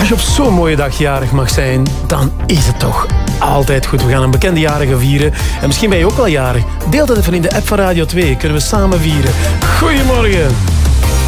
Als je op zo'n mooie dag jarig mag zijn, dan is het toch altijd goed. We gaan een bekende jarige vieren. En misschien ben je ook wel jarig. Deel dat even in de app van Radio 2. Kunnen we samen vieren. Goedemorgen.